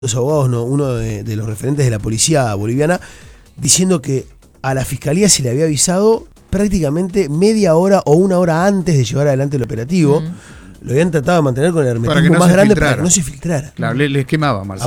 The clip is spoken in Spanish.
los abogados, no, uno de los referentes de la policía boliviana, diciendo que a la fiscalía se le había avisado prácticamente media hora o una hora antes de llevar adelante el operativo. Lo habían tratado de mantener con el hermetismo más grande para que no se filtrara. Claro, les quemaba, Marcelo.